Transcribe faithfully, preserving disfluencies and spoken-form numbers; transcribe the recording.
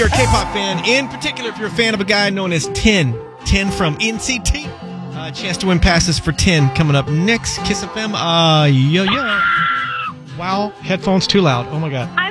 you're a K-pop fan, in particular if you're a fan of a guy known as ten, ten from N C T, a uh, chance to win passes for ten coming up next. Kiss F M, uh, yo, yo. Wow, headphones too loud. Oh my God. I'm